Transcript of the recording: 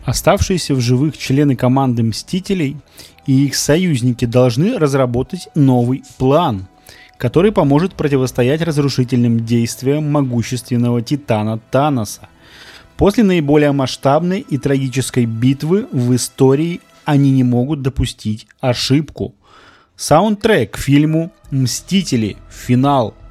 Оставшиеся в живых члены команды Мстителей и их союзники должны разработать новый план, который поможет противостоять разрушительным действиям могущественного Титана Таноса. После наиболее масштабной и трагической битвы в истории они не могут допустить ошибку. Саундтрек к фильму «Мстители. Финал»